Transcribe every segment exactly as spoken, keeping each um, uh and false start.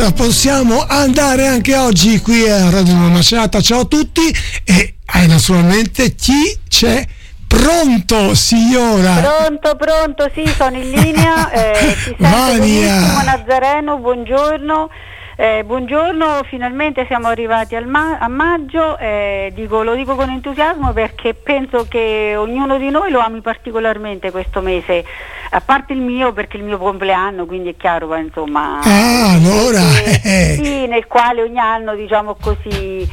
allora possiamo andare anche oggi qui a Radio Macerata. Ciao a tutti e eh, naturalmente chi c'è? Pronto, signora? Pronto, pronto, sì, sono in linea. Eh, ti sento benissimo, Nazareno, buongiorno. Eh, buongiorno, finalmente siamo arrivati al ma- a maggio, eh, dico, lo dico con entusiasmo perché penso che ognuno di noi lo ami particolarmente questo mese, a parte il mio perché è il mio compleanno, quindi è chiaro, ma insomma, ah, allora, eh, sì, nel quale ogni anno, diciamo così,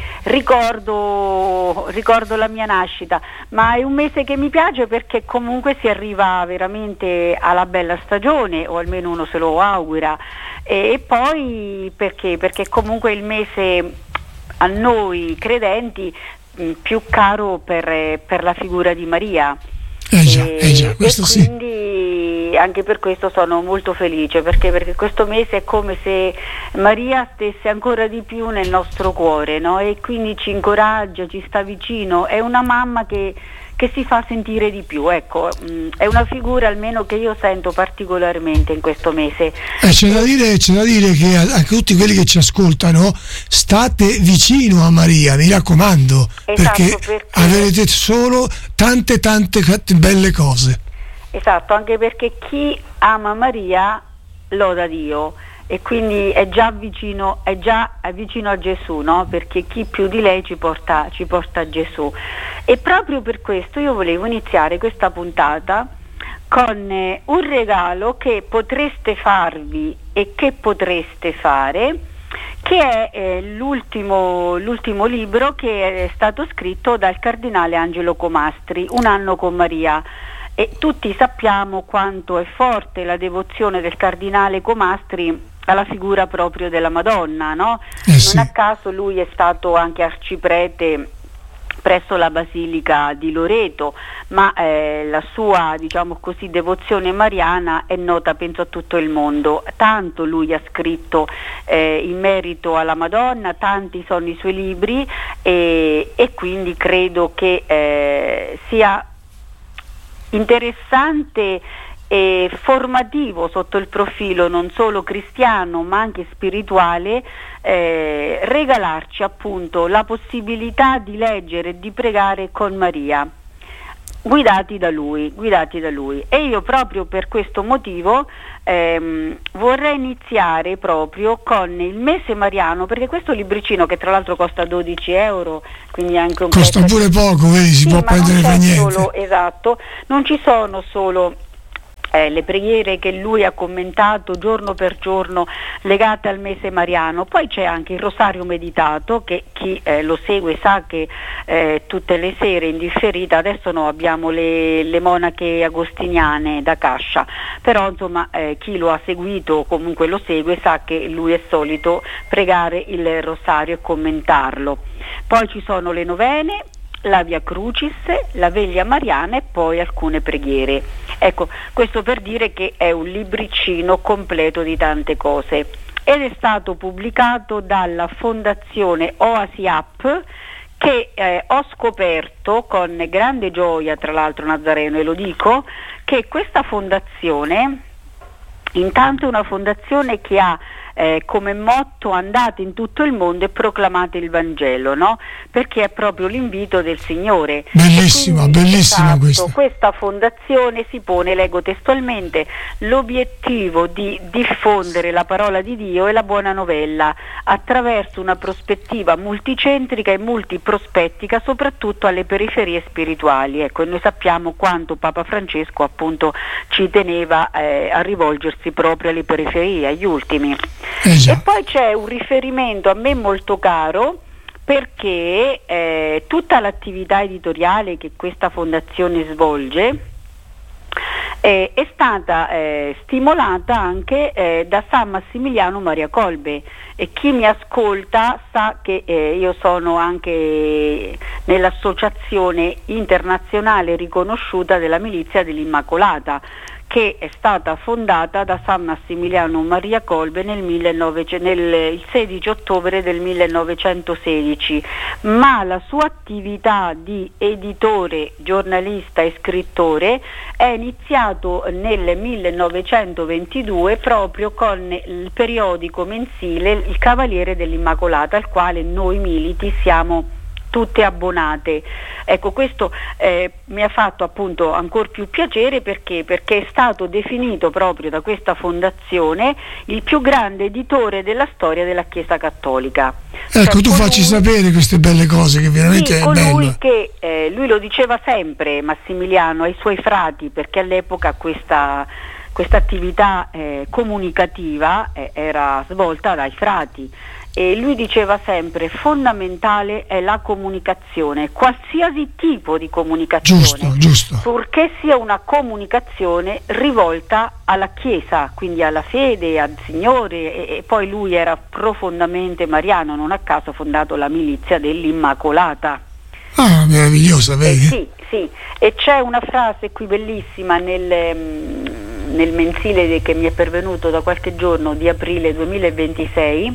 ricordo, ricordo la mia nascita, ma è un mese che mi piace perché comunque si arriva veramente alla bella stagione, o almeno uno se lo augura. E poi perché? Perché comunque il mese a noi credenti mh, più caro per, per la figura di Maria. Eh già, e, eh già, questo e quindi sì. Anche per questo sono molto felice perché, perché questo mese è come se Maria stesse ancora di più nel nostro cuore, no? E quindi ci incoraggia, ci sta vicino, è una mamma che che si fa sentire di più, ecco, mh, è una figura almeno che io sento particolarmente in questo mese. Eh, c'è da dire, c'è da dire che anche tutti quelli che ci ascoltano, state vicino a Maria, mi raccomando, esatto, perché, perché avrete solo tante tante belle cose. Esatto, anche perché chi ama Maria loda Dio. E quindi è già vicino, è già vicino a Gesù, no? Perché chi più di lei ci porta, ci porta a Gesù. E proprio per questo io volevo iniziare questa puntata con eh, un regalo che potreste farvi e che potreste fare, che è eh, l'ultimo, l'ultimo libro che è stato scritto dal cardinale Angelo Comastri, Un anno con Maria. E tutti sappiamo quanto è forte la devozione del cardinale Comastri alla figura proprio della Madonna, no? Eh sì. Non a caso lui è stato anche arciprete presso la Basilica di Loreto, ma eh, la sua, diciamo così, devozione mariana è nota penso a tutto il mondo. Tanto lui ha scritto eh, in merito alla Madonna, tanti sono i suoi libri e, e quindi credo che eh, sia interessante e formativo sotto il profilo non solo cristiano ma anche spirituale, eh, regalarci appunto la possibilità di leggere e di pregare con Maria, guidati da lui, guidati da lui. E io proprio per questo motivo ehm, vorrei iniziare proprio con il mese mariano, perché questo libricino, che tra l'altro costa dodici euro, quindi anche un costa pure poco, vedi, si sì, può prendere per niente. Solo, esatto, non ci sono solo Eh, le preghiere che lui ha commentato giorno per giorno legate al mese mariano, poi c'è anche il rosario meditato che chi eh, lo segue sa che eh, tutte le sere in differita, adesso no, abbiamo le, le monache agostiniane da Cascia, però insomma eh, chi lo ha seguito o comunque lo segue sa che lui è solito pregare il rosario e commentarlo. Poi ci sono le novene, la Via Crucis, la Veglia Mariana e poi alcune preghiere. Ecco, questo per dire che è un libricino completo di tante cose ed è stato pubblicato dalla Fondazione Oasi App, che eh, ho scoperto con grande gioia, tra l'altro, Nazareno, e lo dico, che questa fondazione intanto è una fondazione che ha Eh, come motto andate in tutto il mondo e proclamate il Vangelo, no? Perché è proprio l'invito del Signore. Bellissima, quindi, bellissima esatto, questa. Questa fondazione si pone, leggo testualmente, l'obiettivo di diffondere la parola di Dio e la buona novella attraverso una prospettiva multicentrica e multiprospettica, soprattutto alle periferie spirituali. Ecco, e noi sappiamo quanto Papa Francesco appunto ci teneva eh, a rivolgersi proprio alle periferie, agli ultimi. Eh e poi c'è un riferimento a me molto caro, perché eh, tutta l'attività editoriale che questa fondazione svolge eh, è stata eh, stimolata anche eh, da San Massimiliano Maria Kolbe, e chi mi ascolta sa che eh, io sono anche nell'associazione internazionale riconosciuta della Milizia dell'Immacolata, che è stata fondata da San Massimiliano Maria Kolbe nel, millenovecento, nel il sedici ottobre del millenovecentosedici, ma la sua attività di editore, giornalista e scrittore è iniziato nel millenovecentoventidue proprio con il periodico mensile Il Cavaliere dell'Immacolata, al quale noi militi siamo tutte abbonate. Ecco, questo eh, mi ha fatto appunto ancor più piacere perché perché è stato definito proprio da questa fondazione il più grande editore della storia della Chiesa Cattolica. Ecco, cioè, tu facci lui, sapere queste belle cose, che veramente sì, è colui bello. che eh, lui lo diceva sempre, Massimiliano, ai suoi frati, perché all'epoca questa questa attività eh, comunicativa eh, era svolta dai frati. E lui diceva sempre: fondamentale è la comunicazione, qualsiasi tipo di comunicazione, Giusto, giusto. purché sia una comunicazione rivolta alla Chiesa, quindi alla fede, al Signore, e, e poi lui era profondamente mariano, non a caso ha fondato la milizia dell'Immacolata. Ah, meravigliosa, vedi? Eh, sì, sì, e c'è una frase qui bellissima nel, nel mensile che mi è pervenuto da qualche giorno di aprile duemilaventisei,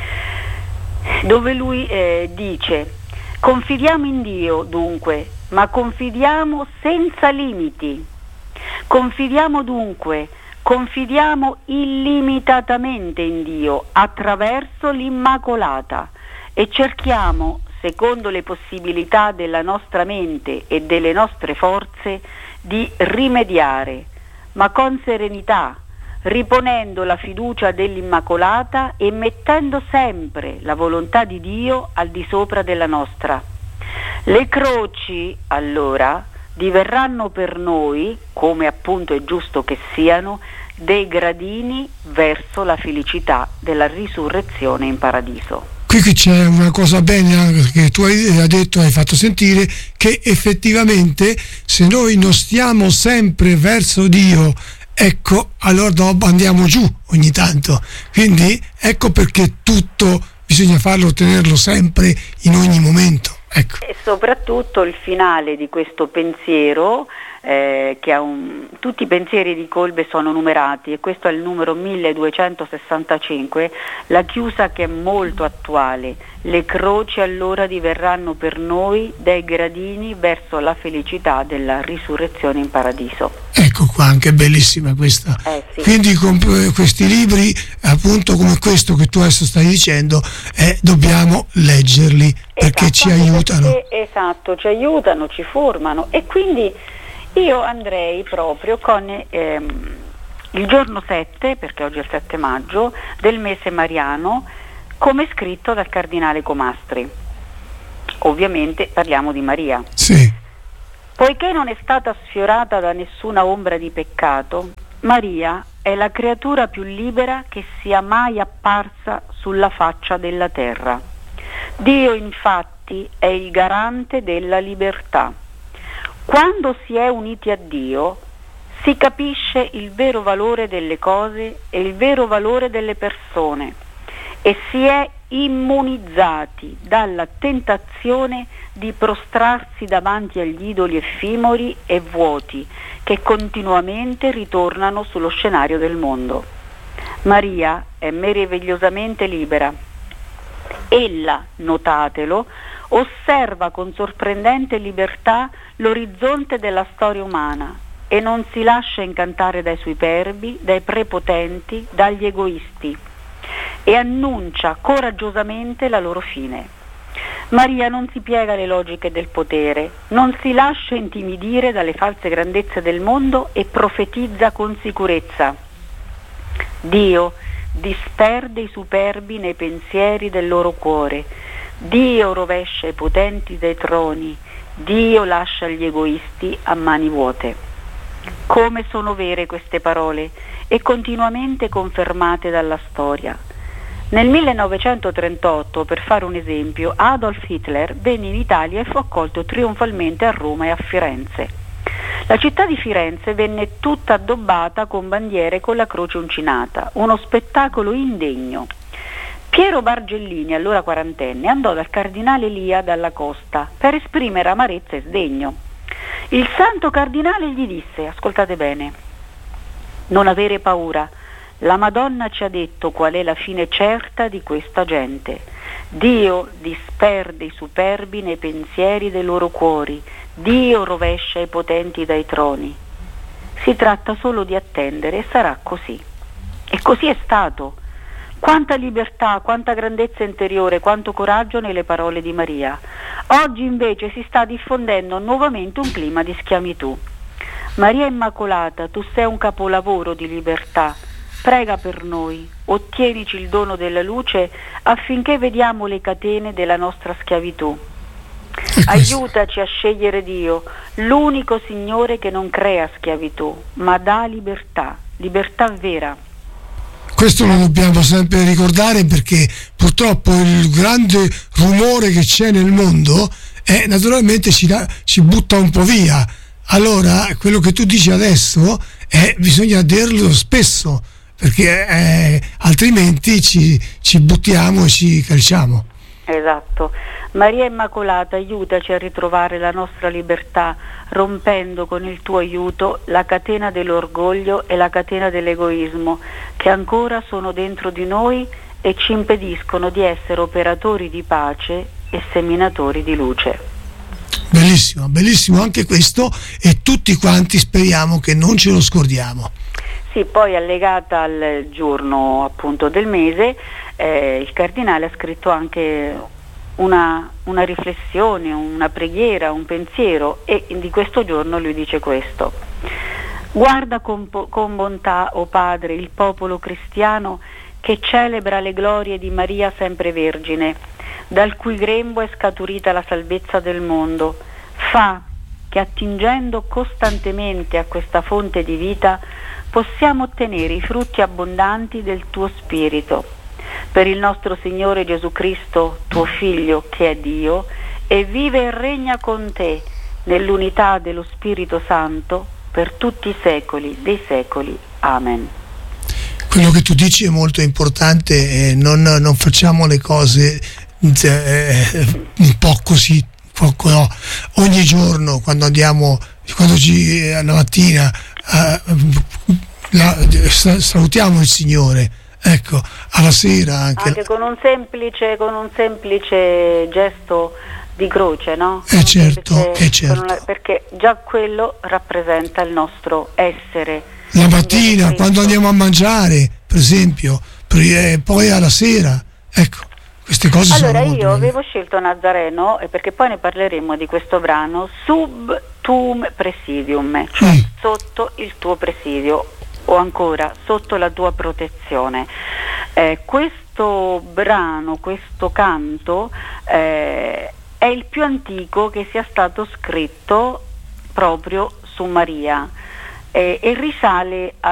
dove lui eh, dice: confidiamo in Dio dunque, ma confidiamo senza limiti. Confidiamo dunque, confidiamo illimitatamente in Dio attraverso l'Immacolata e cerchiamo, secondo le possibilità della nostra mente e delle nostre forze, di rimediare, ma con serenità, riponendo la fiducia dell'Immacolata e mettendo sempre la volontà di Dio al di sopra della nostra. Le croci, allora, diverranno per noi, come appunto è giusto che siano, dei gradini verso la felicità della risurrezione in paradiso. Qui c'è una cosa bene che tu hai detto, hai fatto sentire, che effettivamente se noi non stiamo sempre verso Dio, ecco, allora dopo andiamo giù ogni tanto. Quindi ecco perché tutto bisogna farlo, tenerlo sempre in ogni momento. Ecco. E soprattutto il finale di questo pensiero, eh, che ha un, tutti i pensieri di Kolbe sono numerati, e questo è il numero milleduecentosessantacinque, la chiusa che è molto attuale: le croci allora diverranno per noi dei gradini verso la felicità della risurrezione in paradiso. Ecco qua, anche bellissima questa. Eh, sì. Quindi con questi libri, appunto come questo che tu adesso stai dicendo, eh, dobbiamo leggerli perché esatto, ci aiutano. Perché, esatto, ci aiutano, ci formano, e quindi io andrei proprio con ehm, il giorno sette, perché oggi è il sette maggio, del mese mariano, come scritto dal cardinale Comastri. Ovviamente parliamo di Maria. Sì. Poiché non è stata sfiorata da nessuna ombra di peccato, Maria è la creatura più libera che sia mai apparsa sulla faccia della terra. Dio infatti è il garante della libertà. Quando si è uniti a Dio, si capisce il vero valore delle cose e il vero valore delle persone, e si è immunizzati dalla tentazione di prostrarsi davanti agli idoli effimeri e vuoti che continuamente ritornano sullo scenario del mondo. Maria è meravigliosamente libera. Ella, notatelo, osserva con sorprendente libertà l'orizzonte della storia umana e non si lascia incantare dai superbi, dai prepotenti, dagli egoisti, e annuncia coraggiosamente la loro fine. Maria non si piega alle logiche del potere, non si lascia intimidire dalle false grandezze del mondo e profetizza con sicurezza: Dio disperde i superbi nei pensieri del loro cuore, Dio rovescia i potenti dai troni, Dio lascia gli egoisti a mani vuote. Come sono vere queste parole e continuamente confermate dalla storia. Nel millenovecentotrentotto, per fare un esempio, Adolf Hitler venne in Italia e fu accolto trionfalmente a Roma e a Firenze. La città di Firenze venne tutta addobbata con bandiere con la croce uncinata, uno spettacolo indegno. Piero Bargellini, allora quarantenne, andò dal cardinale Lia Dalla Costa per esprimere amarezza e sdegno. Il santo cardinale gli disse: ascoltate bene, Non avere paura. La Madonna ci ha detto qual è la fine certa di questa gente. Dio disperde i superbi nei pensieri dei loro cuori. Dio rovescia i potenti dai troni. Si tratta solo di attendere e sarà così. E così è stato. Quanta libertà, quanta grandezza interiore, quanto coraggio nelle parole di Maria. Oggi invece si sta diffondendo nuovamente un clima di schiavitù. Maria Immacolata, tu sei un capolavoro di libertà. Prega per noi, ottienici il dono della luce affinché vediamo le catene della nostra schiavitù. Aiutaci a scegliere Dio, l'unico Signore che non crea schiavitù, ma dà libertà, libertà vera. Questo lo dobbiamo sempre ricordare, perché purtroppo il grande rumore che c'è nel mondo è, naturalmente ci, da, ci butta un po' via. Allora quello che tu dici adesso è, bisogna dirlo spesso, perché eh, altrimenti ci, ci buttiamo e ci calciamo. Esatto. Maria Immacolata, aiutaci a ritrovare la nostra libertà, rompendo con il tuo aiuto la catena dell'orgoglio e la catena dell'egoismo che ancora sono dentro di noi e ci impediscono di essere operatori di pace e seminatori di luce. Bellissimo, bellissimo anche questo, e tutti quanti speriamo che non ce lo scordiamo. Sì, poi allegata al giorno appunto del mese, eh, il cardinale ha scritto anche una, una riflessione, una preghiera, un pensiero, e di questo giorno lui dice questo: guarda con, con bontà, o Padre, il popolo cristiano che celebra le glorie di Maria sempre Vergine, dal cui grembo è scaturita la salvezza del mondo. Fa che, attingendo costantemente a questa fonte di vita, possiamo ottenere i frutti abbondanti del tuo Spirito. Per il nostro Signore Gesù Cristo, tuo Figlio, che è Dio, e vive e regna con te nell'unità dello Spirito Santo per tutti i secoli dei secoli. Amen. Quello che tu dici è molto importante, eh, non, non facciamo le cose eh, un po' così, poco, no. Ogni giorno, quando andiamo, quando ci, la mattina eh, la, salutiamo il Signore, ecco, alla sera anche, anche con un semplice con un semplice gesto di croce, no? Eh certo, eh certo. Una, perché già quello rappresenta il nostro essere. La mattina, quando andiamo a mangiare, per esempio, poi alla sera, ecco, queste cose allora, sono io avevo scelto Nazareno, perché poi ne parleremo di questo brano, sub tuum presidium, cioè mm. sotto il tuo presidio, o ancora sotto la tua protezione. Eh, questo brano, questo canto eh, è il più antico che sia stato scritto proprio su Maria, eh, e risale a